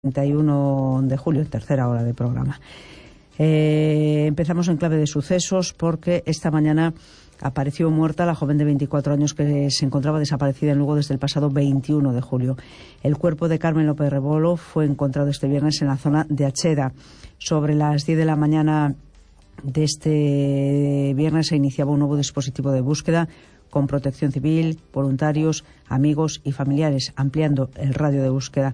31 de julio, tercera hora de programa. Empezamos en clave de sucesos porque esta mañana apareció muerta la joven de 24 años que se encontraba desaparecida en Lugo desde el pasado 21 de julio. El cuerpo de Carmen López Rebolo fue encontrado este viernes en la zona de Acheda. Sobre las 10 de la mañana de este viernes se iniciaba un nuevo dispositivo de búsqueda con Protección Civil, voluntarios, amigos y familiares, ampliando el radio de búsqueda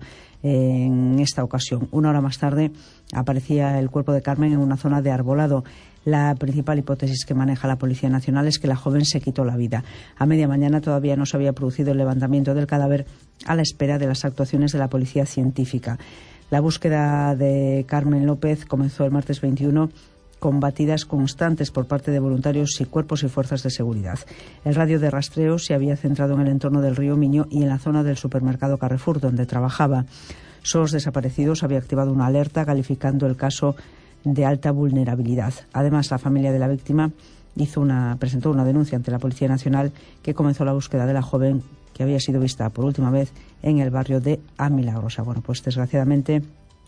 en esta ocasión. Una hora más tarde aparecía el cuerpo de Carmen en una zona de arbolado. La principal hipótesis que maneja la Policía Nacional es que la joven se quitó la vida. A media mañana todavía no se había producido el levantamiento del cadáver a la espera de las actuaciones de la Policía Científica. La búsqueda de Carmen López comenzó el martes 21 con batidas constantes por parte de voluntarios y cuerpos y fuerzas de seguridad. El radio de rastreo se había centrado en el entorno del río Miño y en la zona del supermercado Carrefour, donde trabajaba. SOS Desaparecidos había activado una alerta calificando el caso de alta vulnerabilidad. Además, la familia de la víctima presentó una denuncia ante la Policía Nacional, que comenzó la búsqueda de la joven que había sido vista por última vez en el barrio de Milagrosa. Bueno, pues desgraciadamente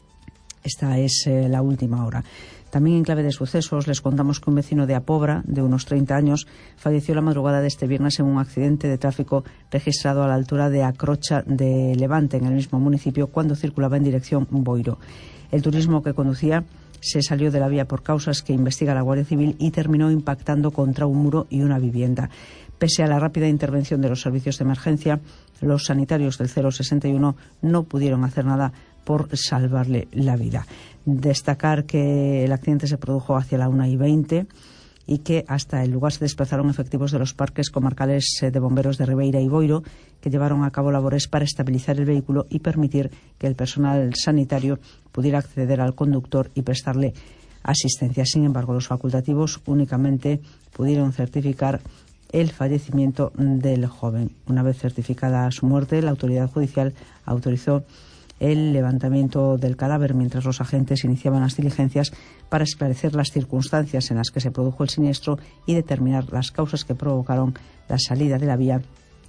esta es la última hora. También en clave de sucesos les contamos que un vecino de Apobra, de unos 30 años, falleció la madrugada de este viernes en un accidente de tráfico registrado a la altura de Acrocha de Levante, en el mismo municipio, cuando circulaba en dirección Boiro. El turismo que conducía se salió de la vía por causas que investiga la Guardia Civil y terminó impactando contra un muro y una vivienda. Pese a la rápida intervención de los servicios de emergencia, los sanitarios del 061 no pudieron hacer nada por salvarle la vida. Destacar que el accidente se produjo hacia la 1:20 y que hasta el lugar se desplazaron efectivos de los parques comarcales de bomberos de Ribeira y Boiro, que llevaron a cabo labores para estabilizar el vehículo y permitir que el personal sanitario pudiera acceder al conductor y prestarle asistencia. Sin embargo, los facultativos únicamente pudieron certificar el fallecimiento del joven. Una vez certificada su muerte, la autoridad judicial autorizó el levantamiento del cadáver mientras los agentes iniciaban las diligencias para esclarecer las circunstancias en las que se produjo el siniestro y determinar las causas que provocaron la salida de la vía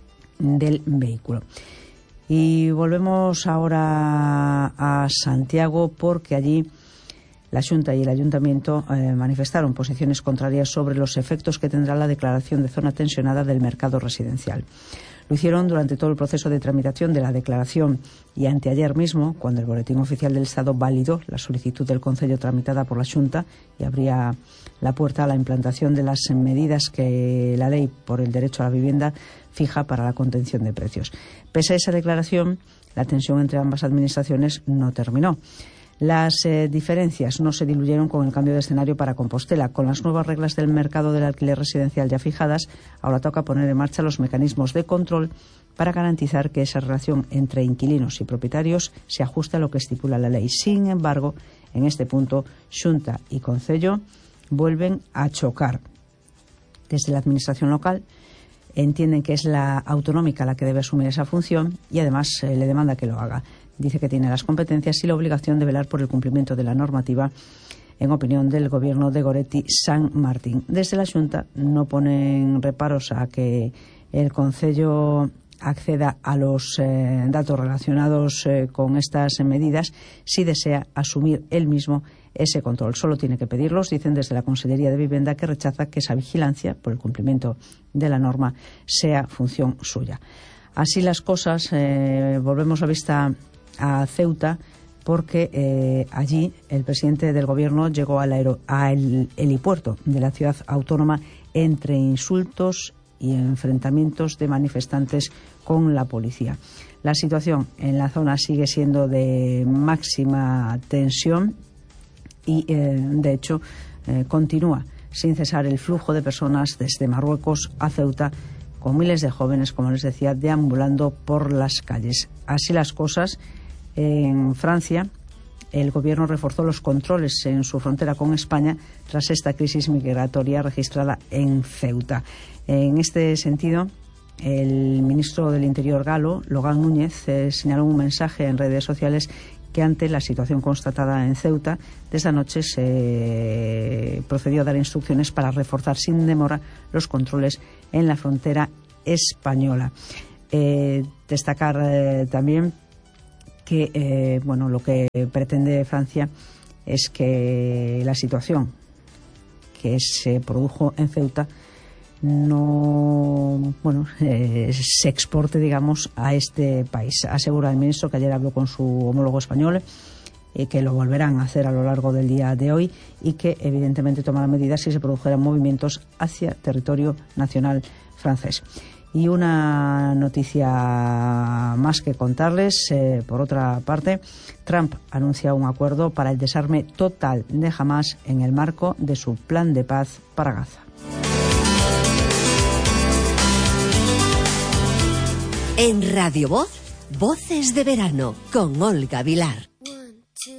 del vehículo. Y volvemos ahora a Santiago porque allí la Xunta y el Ayuntamiento manifestaron posiciones contrarias sobre los efectos que tendrá la declaración de zona tensionada del mercado residencial. Lo hicieron durante todo el proceso de tramitación de la declaración y anteayer mismo, cuando el Boletín Oficial del Estado validó la solicitud del Concello tramitada por la Xunta y abría la puerta a la implantación de las medidas que la Ley por el Derecho a la Vivienda fija para la contención de precios. Pese a esa declaración, la tensión entre ambas administraciones no terminó. Las diferencias no se diluyeron con el cambio de escenario para Compostela. Con las nuevas reglas del mercado del alquiler residencial ya fijadas, ahora toca poner en marcha los mecanismos de control para garantizar que esa relación entre inquilinos y propietarios se ajuste a lo que estipula la ley. Sin embargo, en este punto, Xunta y Concello vuelven a chocar. Desde la administración local entienden que es la autonómica la que debe asumir esa función y además le demanda que lo haga. Dice que tiene las competencias y la obligación de velar por el cumplimiento de la normativa, en opinión del Gobierno de Goretti San Martín. Desde la Xunta no ponen reparos a que el Concello acceda a los datos relacionados con estas medidas si desea asumir él mismo ese control. Solo tiene que pedirlos, dicen desde la Consellería de Vivienda, que rechaza que esa vigilancia por el cumplimiento de la norma sea función suya. Así las cosas, volvemos la vista a Ceuta porque allí el presidente del Gobierno llegó al helipuerto de la ciudad autónoma entre insultos y enfrentamientos de manifestantes con la policía. La situación en la zona sigue siendo de máxima tensión y, de hecho, continúa sin cesar el flujo de personas desde Marruecos a Ceuta, con miles de jóvenes, como les decía, deambulando por las calles. Así las cosas, en Francia, el Gobierno reforzó los controles en su frontera con España tras esta crisis migratoria registrada en Ceuta. En este sentido, el ministro del Interior galo, Logan Núñez, señaló un mensaje en redes sociales que ante la situación constatada en Ceuta, desde anoche se procedió a dar instrucciones para reforzar sin demora los controles en la frontera española. Destacar también que lo que pretende Francia es que la situación que se produjo en Ceuta se exporte, digamos, a este país. Asegura el ministro, que ayer habló con su homólogo español, que lo volverán a hacer a lo largo del día de hoy y que evidentemente tomarán medidas si se produjeran movimientos hacia territorio nacional francés. Y una noticia más que contarles, por otra parte, Trump anuncia un acuerdo para el desarme total de Hamás en el marco de su plan de paz para Gaza. En Radio Voz, Voces de Verano, con Olga Vilar.